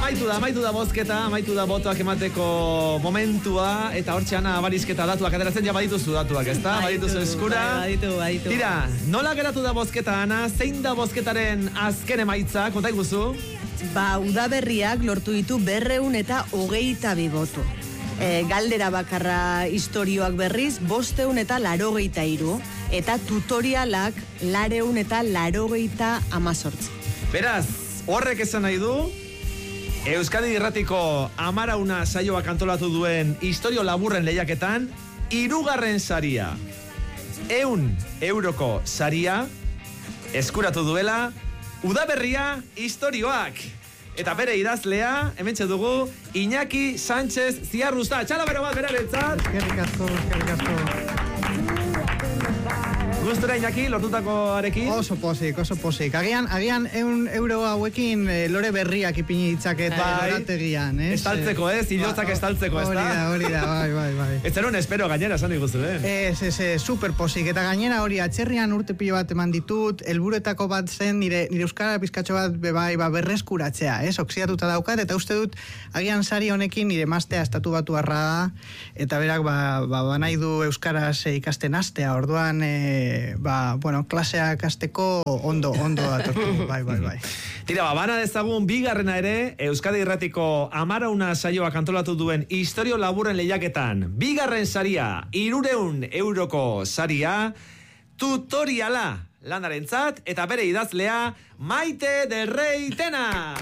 amaitu da bozketa, amaitu da botoak emateko momentua, eta hortxe Ana abarizketa datuak ateratzen, ja badituzu datuak, ezta? Badituzu eskura. Baditu. Tira, nola geratu da bozketa, Ana? Zein da bozketaren azken emaitza? Konta iguzu? Udaberriak lortu ditu 222 boto. Galdera bakarra istorioak berriz 583, eta tutorialak 488. Beraz, horrek esan nahi du, Euskadi Irratiko Amarauna saioak antolatu duen istorio laburren lehiaketan, 3. saria, 100 euroko saria, eskuratu duela, Udaberria istorioak. Eta bere idazlea, hementxe dugu, Iñaki Sánchez Ziarrusta. Txalo bero bat berarentzat. Eskerrik asko. Gustura, Iñaki, lortutakoarekin? Oso posik. Agian 100 euro hauekin lore berriak ipini ditzaket lorategian, ez? Estaltzeko, ez? Ilotzak estaltzeko, ez da? Hori da, bai. Ez zenun espero gainera, esan iguzu, Ez, super posik. Eta gainera hori, atxerrian urte pilo bat eman ditut, helburuetako bat zen, nire euskara pizkatxo bat berreskuratzea, ez? Oxidatuta daukat, eta uste dut, agian sari honekin nire mastea estatu batu arra da, eta berak, nahi du euskaraz ikasten astea, orduan, klaseak azteko ondo datortu, bai. Tira, bana dezagun bigarrena ere, Euskadi Irratiko Amarauna saioak antolatu duen istorio laburren lehiaketan. 2. saria, 300 euroko saria, tutoriala lanarentzat, eta bere idazlea, Maite del Rey Tena.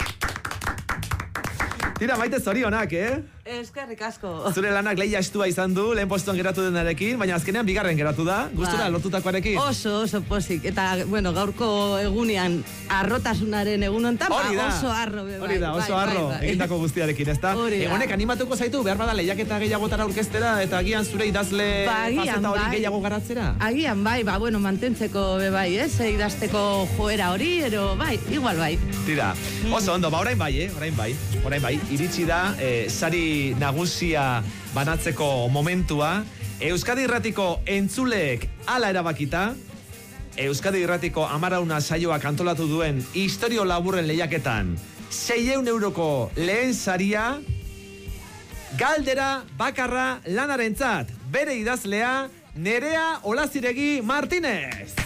Tira, Maite, zorionak, Eskerrik asko. Zure lanak lehia estua izan du, lehen postuan geratu denarekin, baina azkenean 2. geratu da. Gustura, lortutakoarekin? Oso posik. Eta, gaurko egunean arrotasunaren egunontan, oso arro. Hori da, oso arro, egindako guztiarekin, ez da? Honek animatuko zaitu, behar bada lehiaketa gehiagotara aurkeztera, eta agian zure idazle faceta hori gehiago garatzera? Agian, mantentzeko bai, ez? Idazteko joera hori, igual bai. Tira, oso ondo, orain bai, iritsi da, sari nagusia banatzeko momentua. Euskadi Irratiko entzuleek hala erabakita, Euskadi Irratiko Amarauna saioak antolatu duen istorio laburren lehiaketan 600 euroko lehen saria, galdera bakarra lanarentzat, bere idazlea Nerea Olaziregi Martínez.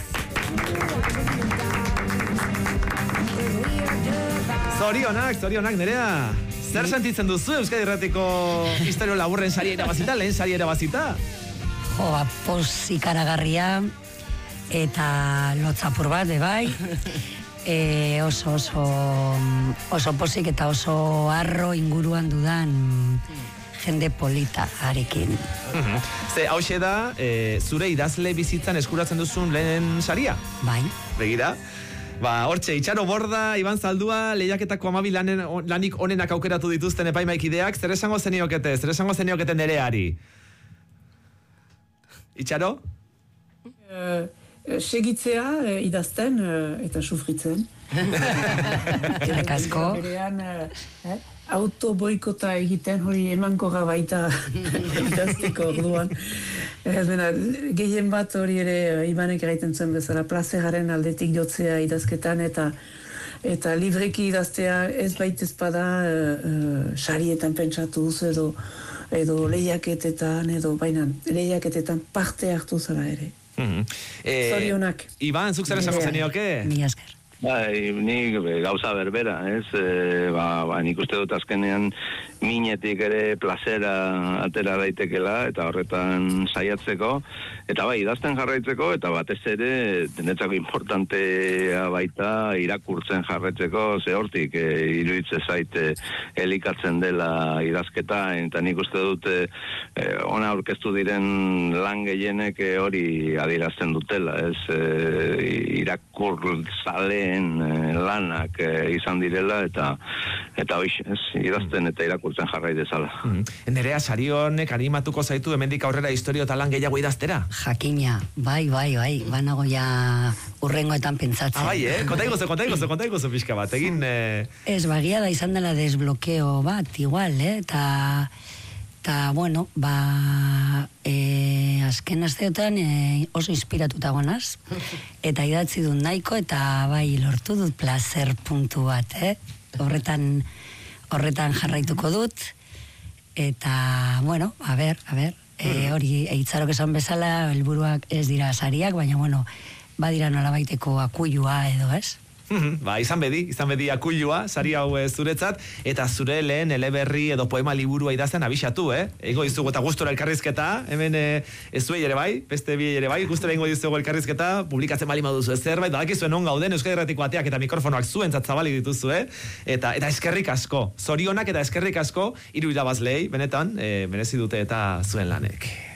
Zorionak, Nerea. Zer sentitzen duzu Euskadi Irratiko istorio laburren saria irabazita, lehen saria irabazita? Ikaragarria eta lotzapur bat, bai. Oso posik eta oso arro inguruan dudan jende polita arekin. Hauxe da, zure idazle bizitzan eskuratzen duzun lehen saria? Bai. Begira? Hortxe, Itxaro Borda, Iban Zaldua, lehiaketako 12 lanik onenak aukeratu dituzten epaimaikideak, zer esango zeniokete Nereari? Itxaro? Segitzea idazten eta sufritzen. Eskerrik asko. Autoboikota egiten hori emanko gabaita idazteko orduan. Gehien bat hori ere Ibanek egiten zuen bezala, plazeraren aldetik jotzea idazketan eta libreki idaztea ez baitezpada sarietan pentsatuz edo lehiaketetan lehiaketetan parte hartu zara ere. Zorionak. Iban, zuk zer esango zenioke? Ni esker. Nik gauza berbera, ez? Nik uste dut azkenean minetik ere plazera atera daitekela, eta horretan saiatzeko, eta idazten jarraitzeko, eta batez ere denetzako importantea baita irakurtzen jarraitzeko, ze hortik iruditze zait elikatzen dela idazketa, eta nik uste dut ona aurkeztu diren lan gehienek hori adierazten dutela, ez? Irakurtzale lanak izan direla eta hoiz, idazten eta irakurtzen jarrai dezala. Nerea, sari honek animatuko zaitu hemendik aurrera istorio eta lan gehiago idaztera? Jakina, bai, banago ja urrengoetan pentsatzen. Bai, konta iguzu pixka bat, egin... Ez, bagia da izan dela desblokeo bat, igual, eta bueno, azken asteotan oso inspiratuta gonaz, eta idatzi dut nahiko, eta bai lortu dut placer puntu bat, horretan horretan jarraituko dut, eta, bueno, a ber, hori eitzarok esan bezala, helburuak ez dira sariak, baina, bueno, badira nolabaiteko akuilua edo, ez? Ba, izan bedi akuilua, sari hau zuretzat, eta zure lehen eleberri edo poema liburua idazten abixatu, Ego izugu eta gustora elkarrizketa, hemen ez zuei ere bai, beste bi ere bai, gustora ingo izugu elkarrizketa, publikatzen bali maduzu ez zerbait, badakizuen on gauden Euskadi Irratiko ateak eta mikrofonoak zuentzat zabalik dituzu, eta eskerrik asko, zorionak eta eskerrik asko, hiru irabazlei, benetan, merezi dute eta zuen lanek.